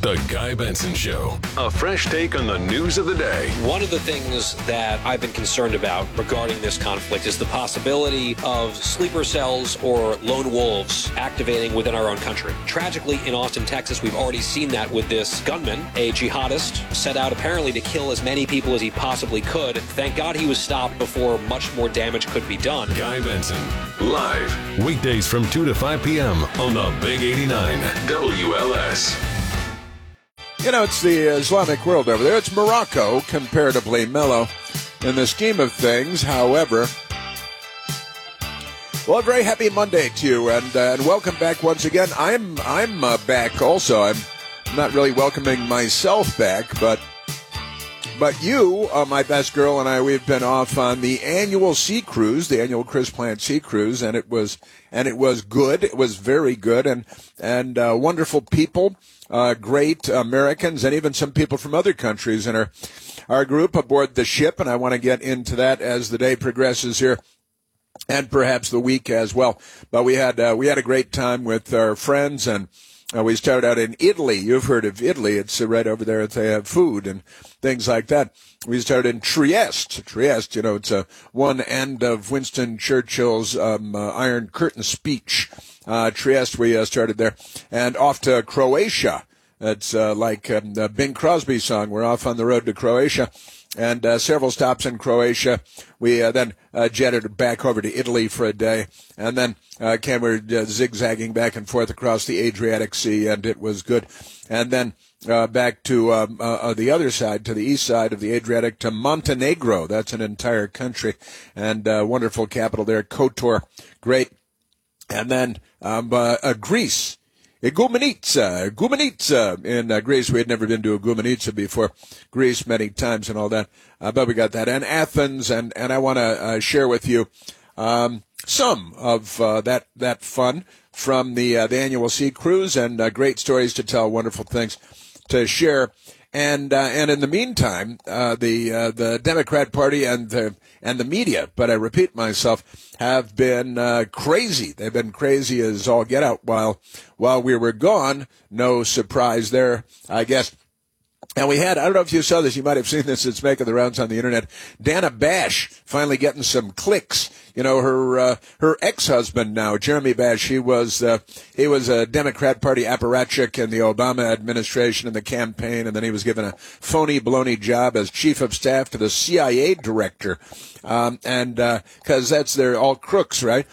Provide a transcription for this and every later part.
The Guy Benson Show. A fresh take on the news of the day. One of the things that I've been concerned about regarding this conflict is the possibility of sleeper cells or lone wolves activating within our own country. Tragically, in Austin, Texas, we've already seen that with this gunman, a jihadist, set out apparently to kill as many people as he possibly could. Thank God he was stopped before much more damage could be done. Guy Benson, live, weekdays from 2 to 5 p.m. on the Big 89 WLS. You know, it's the Islamic world over there. It's Morocco, comparatively mellow in the scheme of things. However, well, a very happy Monday to you, and welcome back once again. I'm back also. I'm not really welcoming myself back, but you, my best girl, and I, we've been off on the annual sea cruise, the annual Chris Plant Sea Cruise, and it was good. It was very good, and wonderful people. Great Americans and even some people from other countries in our group aboard the ship, and I want to get into that as the day progresses here, and perhaps the week as well. But we had a great time with our friends, and we started out in Italy. You've heard of Italy. It's right over there. They have food and things like that. We started in Trieste. Trieste, you know, it's one end of Winston Churchill's Iron Curtain speech. Trieste, we started there, and off to Croatia. It's like the Bing Crosby song. We're off on the road to Croatia, and several stops in Croatia. We then jetted back over to Italy for a day, and then we're zigzagging back and forth across the Adriatic Sea, and it was good. And then back to the other side, to the east side of the Adriatic, to Montenegro. That's an entire country, and wonderful capital there, Kotor, great. And then Greece, Igoumenitsa in Greece. We had never been to Igoumenitsa before. Greece many times and all that, but we got that. And Athens, and I want to share with you some of that fun from the annual sea cruise, and great stories to tell, wonderful things to share. And in the meantime, the Democrat Party and the media, but I repeat myself, have been crazy. They've been crazy as all get out while we were gone. No surprise there, I guess. And we had, I don't know if you saw this, you might have seen this, it's making the rounds on the internet, Dana Bash finally getting some clicks. You know, her ex-husband now, Jeremy Bash, he was a Democrat Party apparatchik in the Obama administration and the campaign, and then he was given a phony baloney job as chief of staff to the CIA director. Cause they're all crooks, right?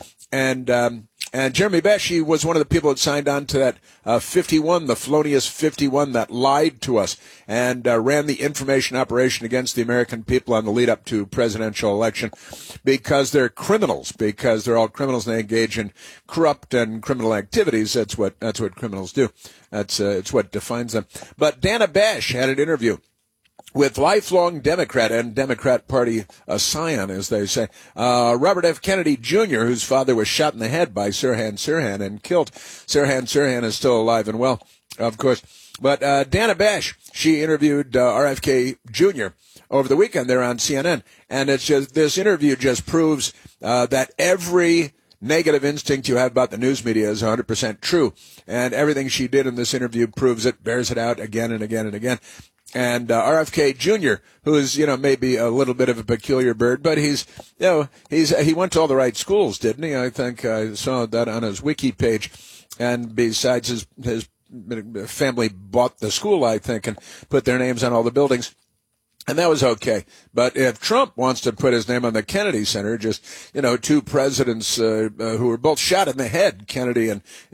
And Jeremy Bash, he was one of the people that signed on to that 51, the felonious 51 that lied to us and ran the information operation against the American people on the lead up to presidential election because they're criminals, because they're all criminals and they engage in corrupt and criminal activities. That's what criminals do. It's what defines them. But Dana Bash had an interview with lifelong Democrat and Democrat Party scion, as they say, Robert F. Kennedy Jr., whose father was shot in the head by Sirhan Sirhan and killed. Sirhan Sirhan is still alive and well, of course. But Dana Bash, she interviewed RFK Jr. over the weekend there on CNN, and it's just, this interview just proves that every negative instinct you have about the news media is 100% true, and everything she did in this interview proves it, bears it out again and again and again. And RFK Jr., who is, you know, maybe a little bit of a peculiar bird, but he went to all the right schools, didn't he? I think I saw that on his wiki page. And besides, his family bought the school, I think, and put their names on all the buildings. And that was okay. But if Trump wants to put his name on the Kennedy Center, just, you know, two presidents who were both shot in the head, Kennedy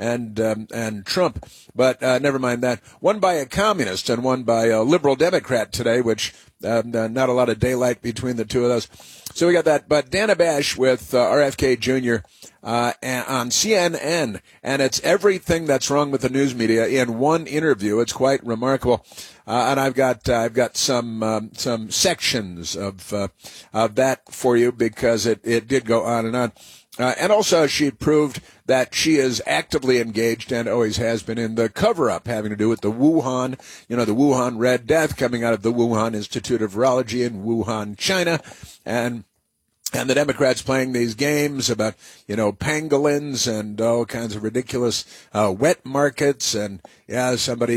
and Trump. But never mind that. One by a communist and one by a liberal Democrat today, which not a lot of daylight between the two of those. So we got that. But Dana Bash with RFK Jr. On CNN, and it's everything that's wrong with the news media in one interview. It's quite remarkable. And I've got some sections of that for you because it did go on and on. And also she proved that she is actively engaged and always has been in the cover-up having to do with the Wuhan, the Wuhan Red Death coming out of the Wuhan Institute of Virology in Wuhan, China. And the Democrats playing these games about, pangolins and all kinds of ridiculous wet markets. And, somebody